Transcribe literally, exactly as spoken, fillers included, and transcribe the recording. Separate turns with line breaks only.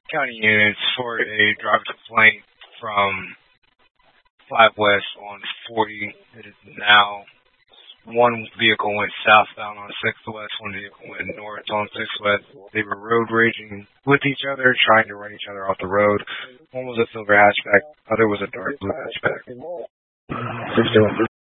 County units for a driver complaint from five West on forty. It is now one vehicle went southbound on six West, one vehicle went north on six West. They were road raging with each other, trying to run each other off the road. One was a silver hatchback, other was a dark blue hatchback.